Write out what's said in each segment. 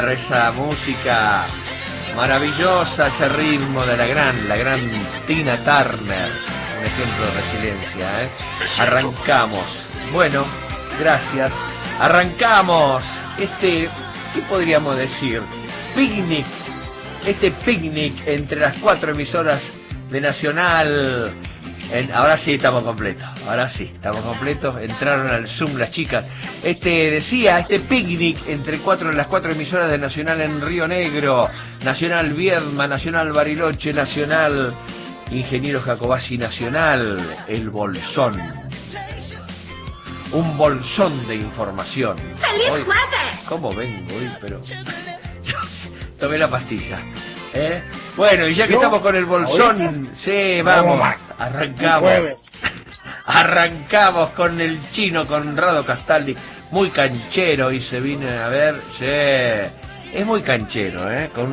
Esa música maravillosa, ese ritmo de la gran Tina Turner, un ejemplo de resiliencia, ¿eh? Arrancamos. Bueno, gracias. Arrancamos ¿qué podríamos decir? Picnic. Este picnic entre las 4 emisoras de Nacional. Ahora sí estamos completos. Entraron al Zoom las chicas. Este picnic entre las 4 emisoras de Nacional en Río Negro, Nacional Viedma, Nacional Bariloche, Nacional Ingeniero Jacobacci, Nacional El Bolsón. Un bolsón de información. ¡Feliz jueves! ¿Cómo vengo hoy? Pero tomé la pastilla. Bueno, y ya que estamos con el bolsón, sí, vamos, arrancamos con el chino Conrado Castaldi, muy canchero, y se vino a ver, sí, es muy canchero,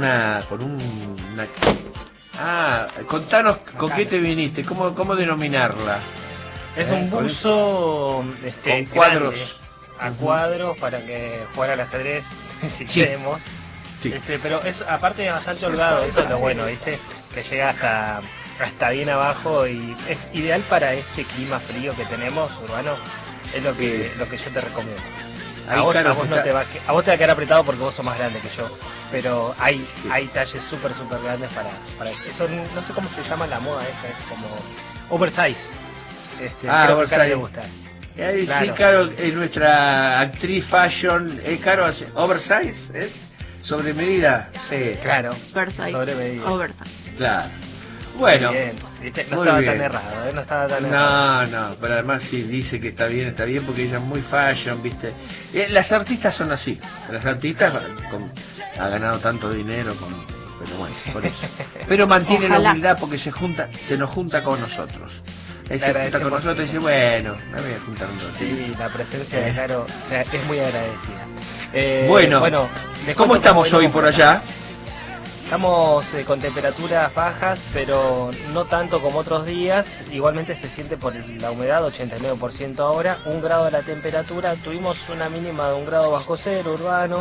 contanos con qué te viniste, cómo denominarla. Es un buzo con cuadros a cuadros para que jugar al ajedrez si queremos. Sí. Pero es aparte bastante holgado, eso es lo bueno, ¿viste? Que llega hasta bien abajo y es ideal para este clima frío que tenemos, urbano. Es lo que yo te recomiendo. A vos te va a quedar apretado porque vos sos más grande que yo, pero hay talles súper grandes para eso. No sé cómo se llama la moda esta, es como oversize. Creo que a Caro le gusta. Claro. Sí, Caro es nuestra actriz fashion. Caro hace oversize, ¿es? Sobre medida, sí. Claro. Oversize. Sobre medida. Oversize. Claro. Bueno. Bien. ¿Viste? No estaba tan errado, No estaba tan errado. No, pero además sí dice que está bien porque ella es muy fashion, ¿viste? Las artistas son así. Las artistas ha ganado tanto dinero pero bueno, por eso. Pero mantiene la humildad porque se nos junta con nosotros. Se junta con nosotros y dice, bueno, me voy a juntar un rato. Sí, la presencia de Caro, es muy agradecida. Bueno, ¿cómo estamos hoy por allá? Estamos con temperaturas bajas, pero no tanto como otros días. Igualmente se siente por la humedad, 89% ahora, 1 grado de la temperatura. Tuvimos una mínima de 1 grado bajo cero urbano,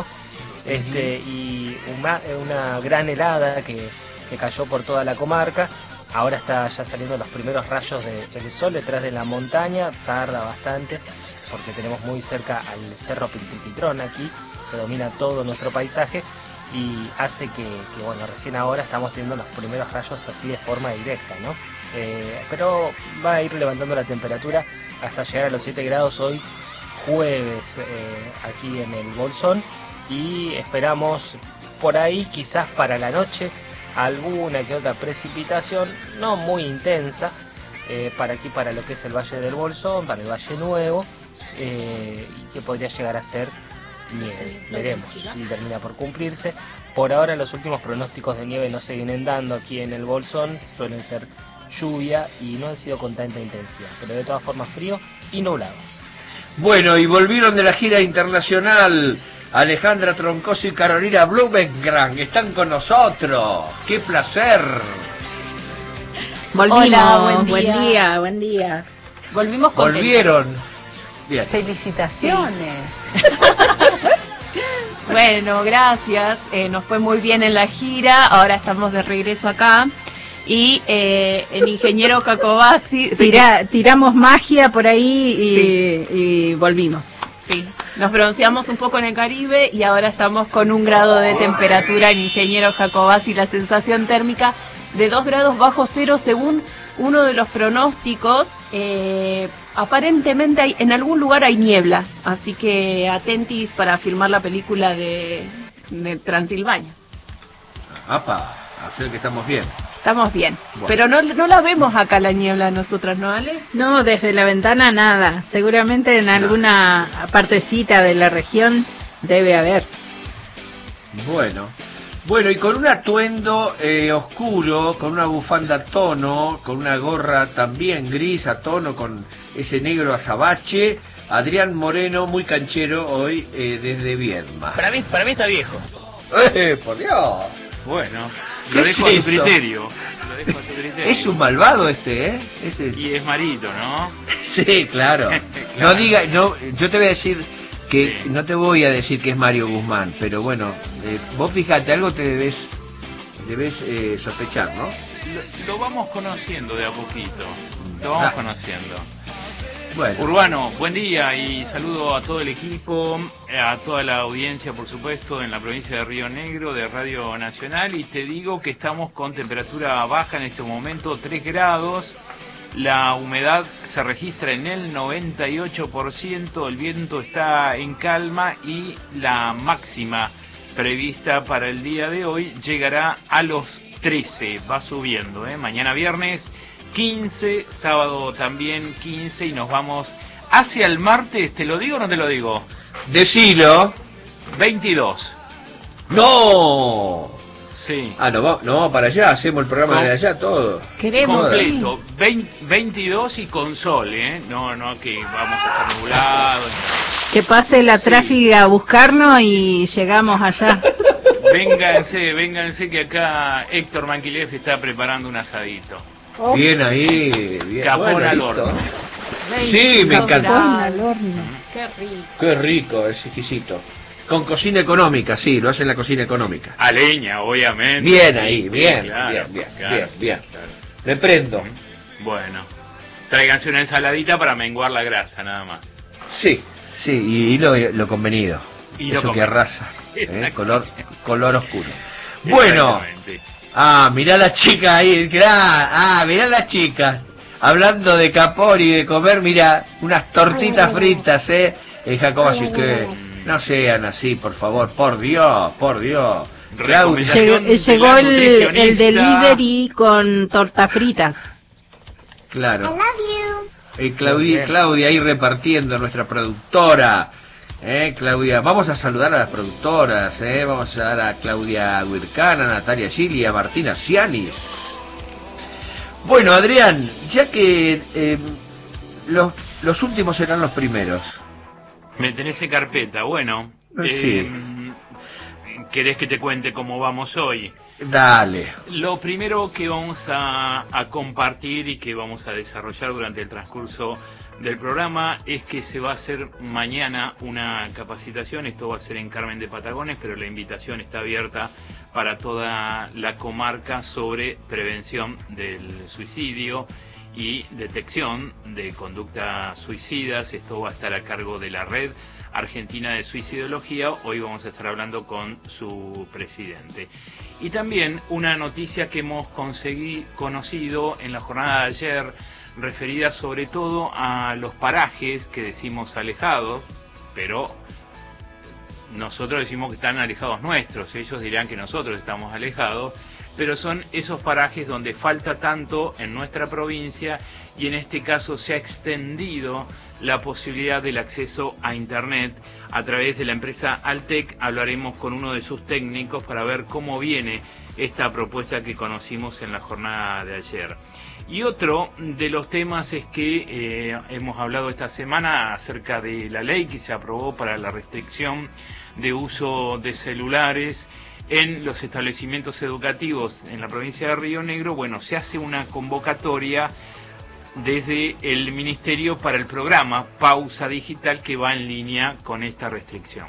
y una gran helada que cayó por toda la comarca. Ahora está ya saliendo los primeros rayos del sol detrás de la montaña, tarda bastante porque tenemos muy cerca al Cerro Piltipitrón aquí, que domina todo nuestro paisaje y hace que recién ahora estamos teniendo los primeros rayos así de forma directa, ¿no? Pero va a ir levantando la temperatura hasta llegar a los 7 grados hoy jueves aquí en el Bolsón, y esperamos por ahí quizás para la noche alguna que otra precipitación, no muy intensa, para lo que es el Valle del Bolsón, para el Valle Nuevo, y que podría llegar a ser nieve. Veremos si termina por cumplirse. Por ahora los últimos pronósticos de nieve no se vienen dando aquí en el Bolsón, suelen ser lluvia y no han sido con tanta intensidad, pero de todas formas frío y nublado. Bueno, y volvieron de la gira internacional Alejandra Troncoso y Carolina Blumengram, están con nosotros. ¡Qué placer! Volvimos. Hola, buen día. Volvieron. Bien. Felicitaciones. Bueno, gracias. Nos fue muy bien en la gira. Ahora estamos de regreso acá. Y el ingeniero Jacobacci... Tiramos magia por ahí y volvimos. Sí, nos bronceamos un poco en el Caribe y ahora estamos con 1 grado de temperatura en ingeniero Jacobacci, la sensación térmica de 2 grados bajo cero según uno de los pronósticos. Aparentemente en algún lugar hay niebla, así que atentis para filmar la película de Transilvania. Apa, así que estamos bien. Estamos bien, bueno. Pero no la vemos acá la niebla nosotras, ¿no, Ale? No, desde la ventana nada. Seguramente en alguna partecita de la región debe haber. Bueno, y con un atuendo oscuro, con una bufanda a tono, con una gorra también gris a tono, con ese negro azabache, Adrián Moreno, muy canchero hoy desde Viedma. Para mí está viejo. ¡Por Dios! Bueno, lo dejo a tu criterio. Es un malvado Y es marito, ¿no? Sí, claro. Claro. Yo te voy a decir, que no te voy a decir que es Mario Guzmán, pero bueno, vos fíjate, algo te debes sospechar, ¿no? Lo vamos conociendo de a poquito, lo vamos conociendo. Bueno. Urbano, buen día y saludo a todo el equipo, a toda la audiencia, por supuesto, en la provincia de Río Negro, de Radio Nacional, y te digo que estamos con temperatura baja en este momento, 3 grados, la humedad se registra en el 98%, el viento está en calma y la máxima prevista para el día de hoy llegará a los 13, va subiendo, mañana viernes 15, sábado también 15 y nos vamos hacia el martes, ¿te lo digo o no te lo digo? Decilo. 22. ¡No! Sí. Nos vamos para allá, hacemos el programa de allá, todo. Queremos, completo, 22 y con sol, no que vamos a estar nublados. Que pase la tráfica a buscarnos y llegamos allá. Vénganse que acá Héctor Manquilev está preparando un asadito. Bien ahí, bien. Capón al horno. Sí, me encanta. Al horno. Qué rico. Qué rico, es exquisito. Con cocina económica, sí, lo hacen en la cocina económica. A leña, obviamente. Bien sí, ahí, sí, bien, claro, bien. Claro. Me prendo. Bueno, tráiganse una ensaladita para menguar la grasa, nada más. Sí, y lo convenido. Y lo eso que arrasa. Color oscuro. Bueno. Mirá la chica ahí. Mirá la chica. Hablando de Capor y de comer, mirá, unas tortitas fritas, Jacobo, así que no sean así, por favor, por Dios. Llegó el delivery con tortas fritas. Claro. Claudia ahí repartiendo, nuestra productora. Claudia, vamos a saludar a las productoras, vamos a dar a Claudia Huircana, a Natalia Gili y a Martina Cianis. Bueno, Adrián, ya que los últimos serán los primeros. Me tenés en carpeta, bueno. Sí. ¿Querés que te cuente cómo vamos hoy? Dale. Lo primero que vamos a compartir y que vamos a desarrollar durante el transcurso del programa es que se va a hacer mañana una capacitación. Esto va a ser en Carmen de Patagones, pero la invitación está abierta para toda la comarca sobre prevención del suicidio y detección de conductas suicidas. Esto va a estar a cargo de la Red Argentina de Suicidología. Hoy vamos a estar hablando con su presidente. Y también una noticia que hemos conocido en la jornada de ayer, referida sobre todo a los parajes que decimos alejados, pero nosotros decimos que están alejados nuestros, ellos dirán que nosotros estamos alejados, pero son esos parajes donde falta tanto en nuestra provincia y en este caso se ha extendido la posibilidad del acceso a Internet a través de la empresa Altec. Hablaremos con uno de sus técnicos para ver cómo viene esta propuesta que conocimos en la jornada de ayer. Y otro de los temas es que hemos hablado esta semana acerca de la ley que se aprobó para la restricción de uso de celulares en los establecimientos educativos en la provincia de Río Negro. Bueno, se hace una convocatoria desde el Ministerio para el programa Pausa Digital que va en línea con esta restricción.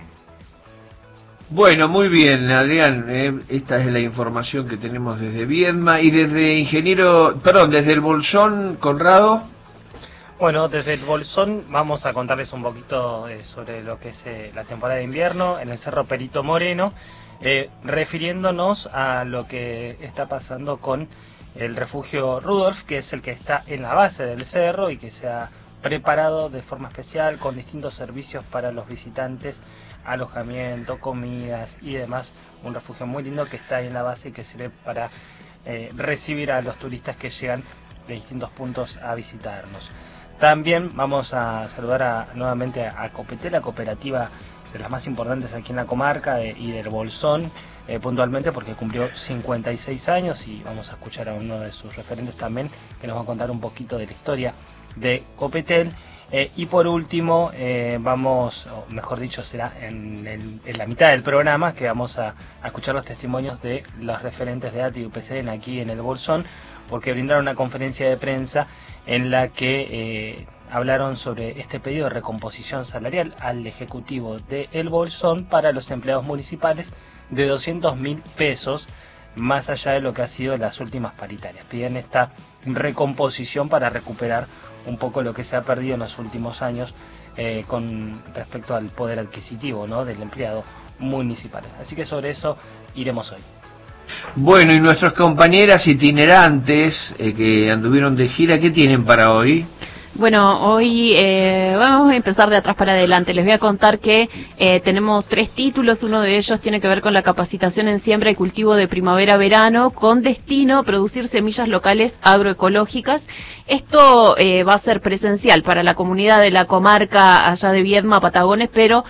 Bueno, muy bien, Adrián, esta es la información que tenemos desde Viedma y desde desde el Bolsón, Conrado. Bueno, desde el Bolsón vamos a contarles un poquito sobre lo que es la temporada de invierno en el Cerro Perito Moreno, refiriéndonos a lo que está pasando con el refugio Rudolf, que es el que está en la base del cerro y que se ha preparado de forma especial con distintos servicios para los visitantes, alojamiento, comidas y demás. Un refugio muy lindo que está ahí en la base y que sirve para recibir a los turistas que llegan de distintos puntos a visitarnos. También vamos a saludar nuevamente a Copetel, la cooperativa de las más importantes aquí en la comarca y del Bolsón, puntualmente porque cumplió 56 años y vamos a escuchar a uno de sus referentes también que nos va a contar un poquito de la historia de Copetel. Y por último vamos, o mejor dicho será en la mitad del programa, que vamos a escuchar los testimonios de los referentes de ATI y UPCN aquí en el Bolsón, porque brindaron una conferencia de prensa en la que hablaron sobre este pedido de recomposición salarial al Ejecutivo de El Bolsón para los empleados municipales de 200.000 pesos, más allá de lo que ha sido las últimas paritarias. Piden esta recomposición para recuperar un poco lo que se ha perdido en los últimos años con respecto al poder adquisitivo, ¿no?, del empleado municipal. Así que sobre eso iremos hoy. Bueno, y nuestras compañeras itinerantes que anduvieron de gira, ¿qué tienen para hoy? Bueno, hoy vamos a empezar de atrás para adelante. Les voy a contar que tenemos 3 títulos. Uno de ellos tiene que ver con la capacitación en siembra y cultivo de primavera-verano con destino a producir semillas locales agroecológicas. Esto va a ser presencial para la comunidad de la comarca allá de Viedma, Patagones, pero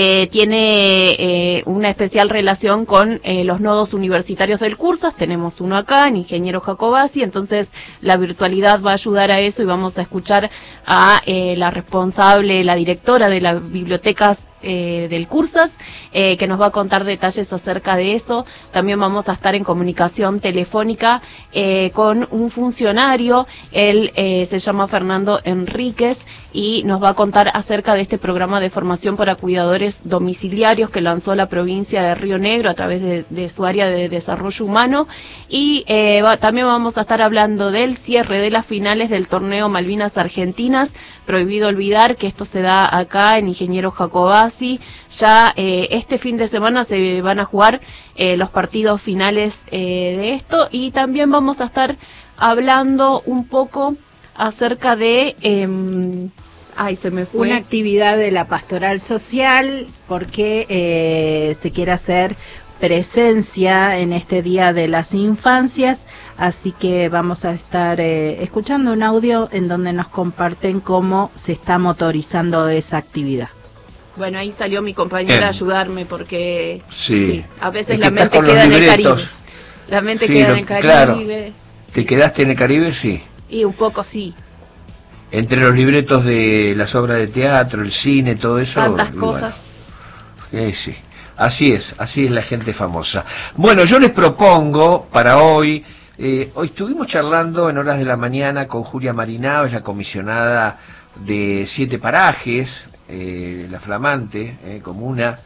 tiene una especial relación con los nodos universitarios del Cursas. Tenemos uno acá, en Ingeniero Jacobasi, entonces la virtualidad va a ayudar a eso y vamos a escuchar a la responsable, la directora de las bibliotecas del Cursas, que nos va a contar detalles acerca de eso. También vamos a estar en comunicación telefónica con un funcionario, él se llama Fernando Enríquez y nos va a contar acerca de este programa de formación para cuidadores domiciliarios que lanzó la provincia de Río Negro a través de su área de desarrollo humano. Y también vamos a estar hablando del cierre de las finales del torneo Malvinas Argentinas. Prohibido olvidar que esto se da acá en Ingeniero Jacobasi. Ya este fin de semana se van a jugar los partidos finales de esto, y también vamos a estar hablando un poco acerca de se me fue. Una actividad de la pastoral social, porque se quiere hacer presencia en este Día de las Infancias, así que vamos a estar escuchando un audio en donde nos comparten cómo se está motorizando esa actividad. Bueno, ahí salió mi compañera a ayudarme porque sí, a veces la mente queda en el Caribe. La mente queda en el Caribe. Claro. ¿Te quedaste en el Caribe? Sí. Y un poco sí. Entre los libretos de las obras de teatro, el cine, todo eso. Tantas cosas. Bueno, sí. Así es la gente famosa. Bueno, yo les propongo para hoy, hoy estuvimos charlando en horas de la mañana con Julia Marinao, es la comisionada de 7 parajes, la flamante comuna,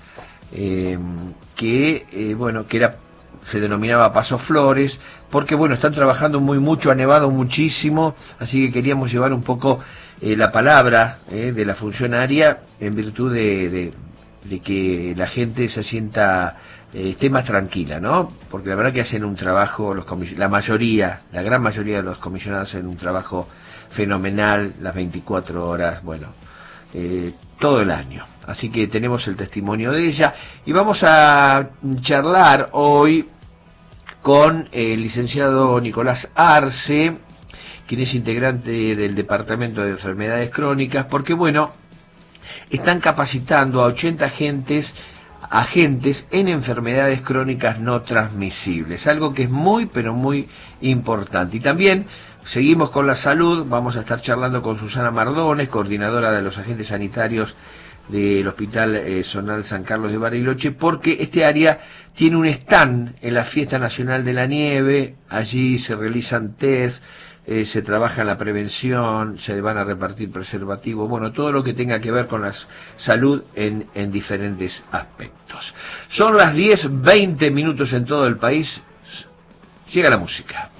que se denominaba Paso Flores, porque bueno, están trabajando mucho, ha nevado muchísimo, así que queríamos llevar un poco la palabra de la funcionaria en virtud de que la gente se sienta, esté más tranquila, ¿no? Porque la verdad que hacen un trabajo, la gran mayoría de los comisionados hacen un trabajo fenomenal, las 24 horas, bueno, todo el año. Así que tenemos el testimonio de ella y vamos a charlar hoy con el licenciado Nicolás Arce, quien es integrante del Departamento de Enfermedades Crónicas, porque bueno, están capacitando a 80 agentes en enfermedades crónicas no transmisibles, algo que es muy, pero muy importante. Y también seguimos con la salud, vamos a estar charlando con Susana Mardones, coordinadora de los agentes sanitarios del Hospital Zonal San Carlos de Bariloche, porque este área tiene un stand en la Fiesta Nacional de la Nieve, allí se realizan test, se trabaja en la prevención, se van a repartir preservativos, bueno, todo lo que tenga que ver con la salud en diferentes aspectos. Son las 10:20 en todo el país, llega la música.